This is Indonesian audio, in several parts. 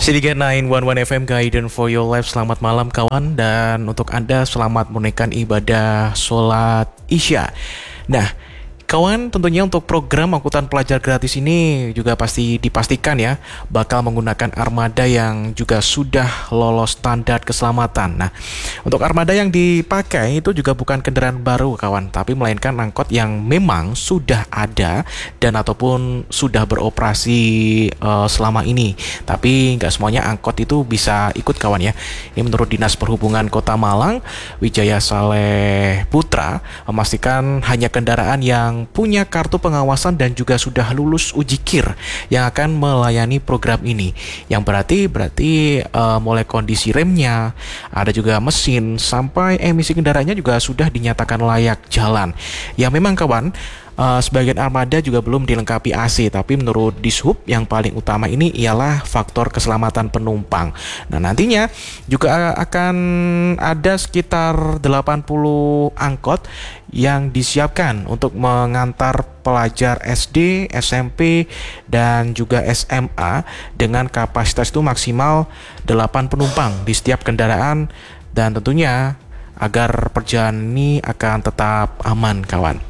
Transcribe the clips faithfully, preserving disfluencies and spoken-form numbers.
City sembilan satu satu F M Guidance for Your Life. Selamat malam kawan. Dan untuk Anda selamat menunaikan ibadah sholat Isya. Nah kawan, tentunya untuk program angkutan pelajar gratis ini juga pasti dipastikan ya bakal menggunakan armada yang juga sudah lolos standar keselamatan. Nah, untuk armada yang dipakai itu juga bukan kendaraan baru kawan, tapi melainkan angkot yang memang sudah ada dan ataupun sudah beroperasi uh, selama ini. Tapi nggak semuanya angkot itu bisa ikut kawan ya. Ini menurut Dinas Perhubungan Kota Malang, Wijaya Saleh Putra, memastikan hanya kendaraan yang punya kartu pengawasan dan juga sudah lulus uji kir yang akan melayani program ini. Yang berarti berarti uh, mulai kondisi remnya, ada juga mesin sampai emisi kendaraannya juga sudah dinyatakan layak jalan. Ya memang kawan, Uh, sebagian armada juga belum dilengkapi A C, tapi menurut Dishub yang paling utama ini ialah faktor keselamatan penumpang. Nah nantinya juga akan ada sekitar delapan puluh angkot yang disiapkan untuk mengantar pelajar S D, S M P, dan juga S M A dengan kapasitas itu maksimal delapan penumpang di setiap kendaraan, dan tentunya agar perjalanan ini akan tetap aman kawan.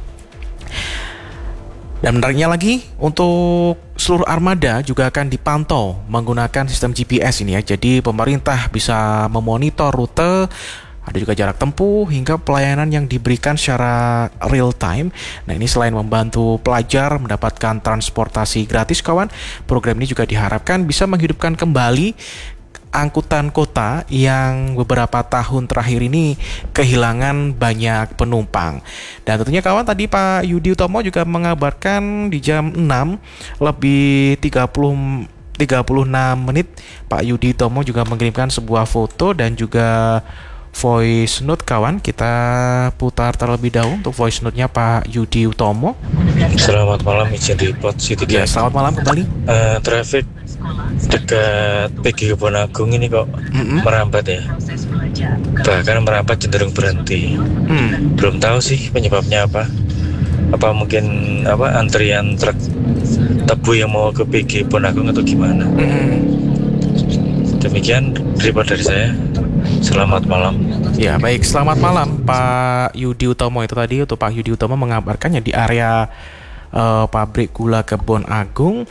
Dan menariknya lagi, untuk seluruh armada juga akan dipantau menggunakan sistem G P S ini ya. Jadi pemerintah bisa memonitor rute, ada juga jarak tempuh hingga pelayanan yang diberikan secara real time. Nah ini selain membantu pelajar mendapatkan transportasi gratis kawan, program ini juga diharapkan bisa menghidupkan kembali angkutan kota yang beberapa tahun terakhir ini kehilangan banyak penumpang. Dan tentunya kawan, tadi Pak Yudi Utomo juga mengabarkan di jam enam lebih tiga puluh enam menit Pak Yudi Utomo juga mengirimkan sebuah foto dan juga voice note kawan. Kita putar terlebih dahulu untuk voice note-nya Pak Yudi Utomo. Selamat malam, izin report City. Ya, selamat malam kembali. Uh, traffic dekat P G Kebon Agung ini kok mm-hmm. merambat ya, bahkan merambat cenderung berhenti. mm. Belum tahu sih penyebabnya apa. Apa mungkin apa antrian truk tebu yang mau ke P G Kebon Agung atau gimana. mm. Demikian report dari saya. Selamat malam. Ya baik, selamat malam Pak Yudi Utomo. Itu tadi untuk Pak Yudi Utomo mengabarkannya di area uh, pabrik gula Kebon Agung.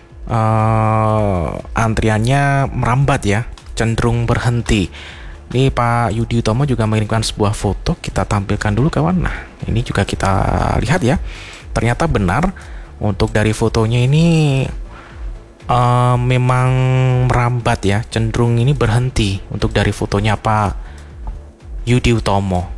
Uh, antriannya merambat ya, cenderung berhenti. Ini Pak Yudi Utomo juga mengirimkan sebuah foto, kita tampilkan dulu kawan. Nah ini juga kita lihat ya, ternyata benar untuk dari fotonya ini uh, memang merambat ya, cenderung ini berhenti untuk dari fotonya Pak Yudi Utomo.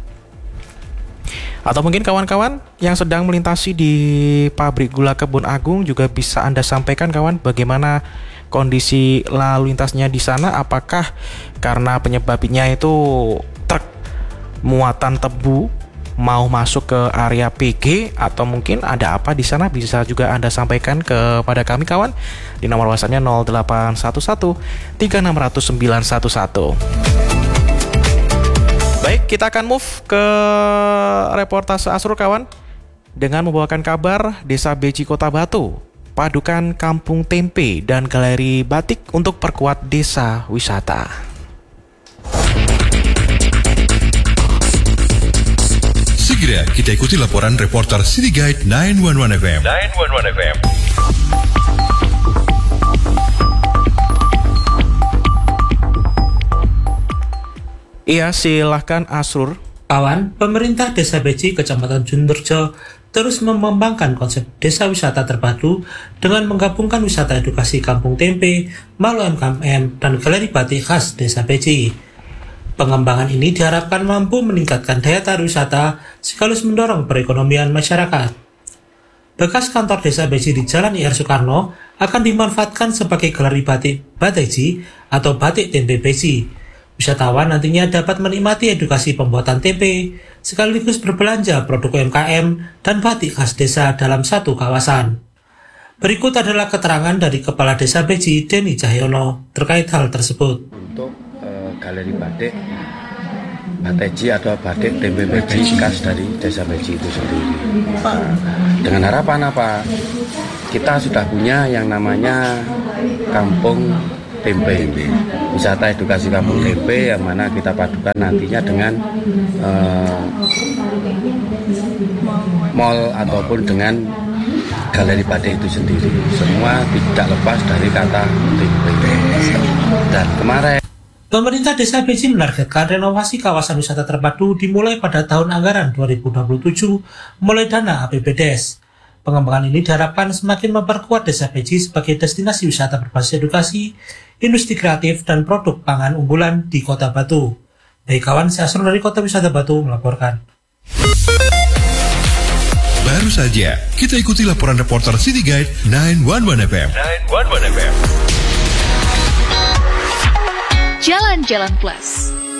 Atau mungkin kawan-kawan yang sedang melintasi di pabrik gula Kebon Agung juga bisa Anda sampaikan kawan bagaimana kondisi lalu lintasnya di sana. Apakah karena penyebabnya itu truk muatan tebu mau masuk ke area P G, atau mungkin ada apa di sana, bisa juga Anda sampaikan kepada kami kawan di nomor WhatsApp-nya nol delapan satu satu tiga enam nol nol sembilan satu satu. Baik, kita akan move ke reportase Asrul kawan, dengan membawakan kabar Desa Beji Kota Batu, padukan kampung tempe dan galeri batik untuk perkuat desa wisata. Segera kita ikuti laporan reporter City Guide sembilan satu satu F M. sembilan satu satu F M. Iya, silahkan Asrul. Kawan, pemerintah Desa Beji, Kecamatan Junterjo terus mengembangkan konsep desa wisata terpadu dengan menggabungkan wisata edukasi kampung tempe, melalui U M K M, dan galeri batik khas Desa Beji. Pengembangan ini diharapkan mampu meningkatkan daya tarik wisata sekaligus mendorong perekonomian masyarakat. Bekas kantor Desa Beji di Jalan I R Soekarno akan dimanfaatkan sebagai galeri batik Bateji atau batik tempe Beji. Wisatawan nantinya dapat menikmati edukasi pembuatan tempe, sekaligus berbelanja produk U M K M dan batik khas desa dalam satu kawasan. Berikut adalah keterangan dari Kepala Desa Beji, Denny Cahyono, terkait hal tersebut. Untuk uh, galeri batik Bateji atau batik tempe Beji khas dari Desa Beji itu sendiri. Dengan harapan apa? Kita sudah punya yang namanya kampung tempe. Wisata edukasi kampung tempe yang mana kita padukan nantinya dengan uh, mall ataupun dengan galeri batik itu sendiri. Semua tidak lepas dari kata tempe. Dan kemarin pemerintah Desa Beji menargetkan renovasi kawasan wisata terpadu dimulai pada tahun anggaran dua ribu dua puluh tujuh mulai dana A P B D E S. Pengembangan ini diharapkan semakin memperkuat Desa Beji sebagai destinasi wisata berbasis edukasi, industri kreatif, dan produk pangan unggulan di Kota Batu. Baik kawan, saya Asrul dari Kota Wisata Batu melaporkan. Baru saja kita ikuti laporan reporter City Guide sembilan satu satu F M. sembilan satu satu F M. Jalan-Jalan Plus.